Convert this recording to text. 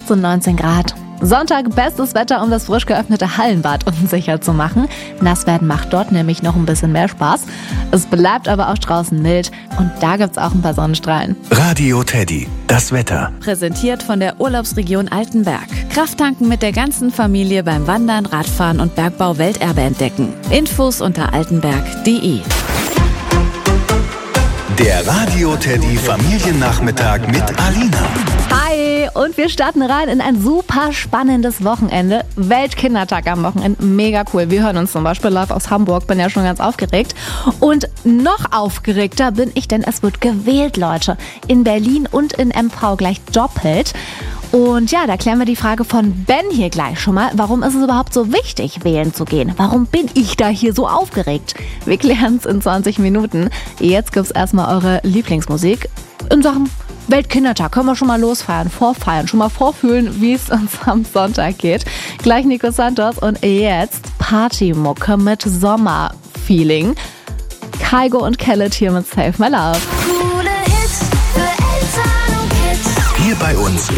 und 19 Grad. Sonntag bestes Wetter, um das frisch geöffnete Hallenbad unsicher zu machen. Nass werden macht dort nämlich noch ein bisschen mehr Spaß. Es bleibt aber auch draußen mild und da gibt's auch ein paar Sonnenstrahlen. Radio Teddy, das Wetter. Präsentiert von der Urlaubsregion Altenberg. Krafttanken mit der ganzen Familie beim Wandern, Radfahren und Bergbau Welterbe entdecken. Infos unter altenberg.de. Der Radio Teddy Familiennachmittag mit Alina. Hi, und wir starten rein in ein super spannendes Wochenende. Weltkindertag am Wochenende, mega cool. Wir hören uns zum Beispiel live aus Hamburg, bin ja schon ganz aufgeregt. Und noch aufgeregter bin ich, denn es wird gewählt, Leute. In Berlin und in MV gleich doppelt. Und ja, da klären wir die Frage von Ben hier gleich schon mal. Warum ist es überhaupt so wichtig, wählen zu gehen? Warum bin ich da hier so aufgeregt? Wir klären es in 20 Minuten. Jetzt gibt's erstmal eure Lieblingsmusik in Sachen Weltkindertag. Können wir schon mal losfeiern, vorfeiern, schon mal vorfühlen, wie es uns am Sonntag geht. Gleich Nico Santos und jetzt Partymucke mit Sommerfeeling. Kygo und Khaled hier mit Save My Love. Hier bei uns